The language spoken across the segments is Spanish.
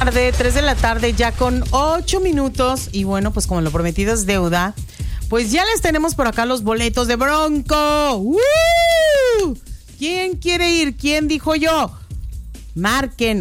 tarde, 3 de la tarde, ya con 8 minutos. Y bueno, pues como lo prometido es deuda, pues ya les tenemos por acá los boletos de Bronco. ¡Woo! ¿Quién quiere ir? ¿Quién dijo yo? Marquen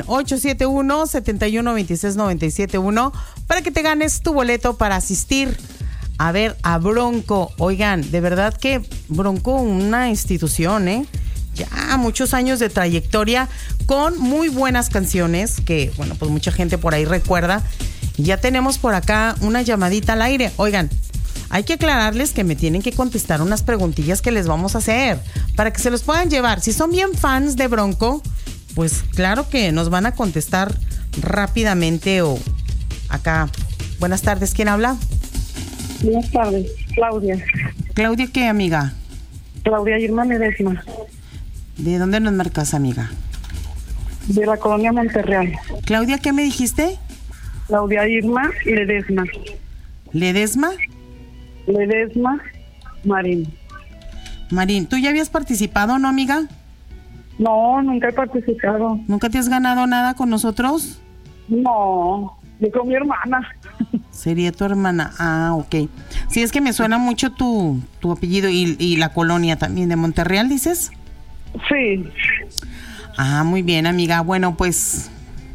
871-7126-971 para que te ganes tu boleto para asistir a ver a Bronco. Oigan, de verdad que Bronco, una institución, ya muchos años de trayectoria con muy buenas canciones que, bueno, pues mucha gente por ahí recuerda. Y ya tenemos por acá una llamadita al aire. Oigan, hay que aclararles que me tienen que contestar unas preguntillas que les vamos a hacer para que se los puedan llevar. Si son bien fans de Bronco, pues claro que nos van a contestar rápidamente o acá. Buenas tardes, ¿quién habla? Buenas tardes, Claudia. ¿Claudia qué, amiga? Claudia Irma Ledesma. ¿De dónde nos marcas, amiga? De la colonia Monterreal. Claudia, ¿qué me dijiste? Claudia Irma Ledesma. ¿Ledesma? Ledesma Marín. Marín, ¿tú ya habías participado, no, amiga? No, nunca he participado. ¿Nunca te has ganado nada con nosotros? No, yo con mi hermana. Sería tu hermana. Ah, ok. Sí, es que me suena mucho tu apellido y la colonia también de Monterreal, ¿dices? Sí. Ah, muy bien, amiga. Bueno, pues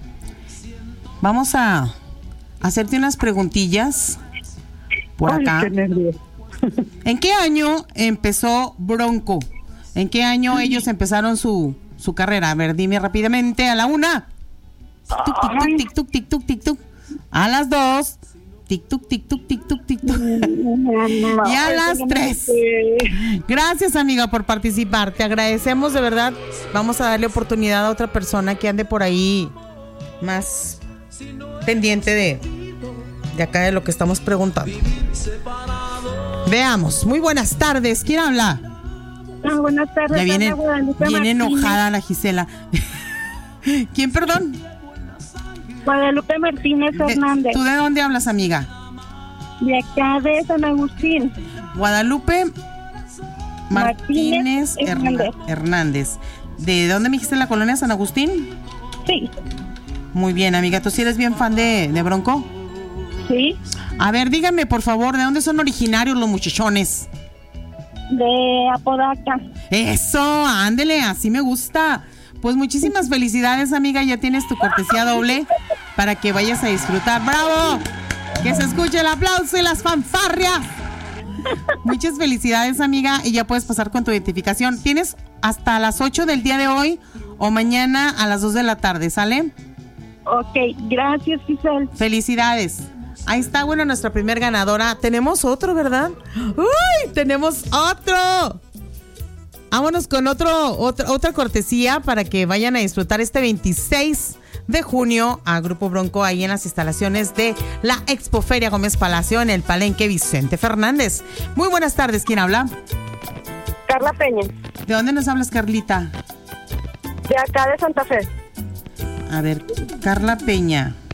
vamos a hacerte unas preguntillas por acá. Qué nervios. ¿En qué año empezó Bronco? ¿En qué año ellos empezaron su carrera? A ver, dime rápidamente. A la 1. Tic, tic, tic, tic, tic, tic, tic, tic. A las 2. Tic, tuc, tic, tuc, tic, tuc, tic, tuc. Y a las 3. Gracias, amiga, por participar. Te agradecemos de verdad. Vamos a darle oportunidad a otra persona que ande por ahí más pendiente de acá de lo que estamos preguntando. Veamos. Muy buenas tardes. ¿Quién habla? Buenas tardes. Ya viene enojada la Gisela. ¿Quién, perdón? Guadalupe Martínez Hernández. ¿Tú de dónde hablas, amiga? De acá de San Agustín. Guadalupe Martínez Hernández. ¿De dónde me dijiste, la colonia San Agustín? Sí. Muy bien, amiga. ¿Tú sí eres bien fan de Bronco? Sí. A ver, díganme, por favor, ¿de dónde son originarios los muchachones? De Apodaca. Eso, ándele, así me gusta. Pues muchísimas felicidades, amiga. Ya tienes tu cortesía doble para que vayas a disfrutar. ¡Bravo! Que se escuche el aplauso y las fanfarrias. Muchas felicidades, amiga. Y ya puedes pasar con tu identificación. Tienes hasta las 8 del día de hoy o mañana a las 2 de la tarde, ¿sale? Ok, gracias, Giselle. Felicidades. Ahí está, bueno, nuestra primer ganadora. Tenemos otro, ¿verdad? ¡Uy! ¡Tenemos otro! Vámonos con otra cortesía para que vayan a disfrutar este 26 de junio a Grupo Bronco ahí en las instalaciones de la Expoferia Gómez Palacio en el Palenque Vicente Fernández. Muy buenas tardes, ¿quién habla? Carla Peña. ¿De dónde nos hablas, Carlita? De acá de Santa Fe. A ver, Carla Peña.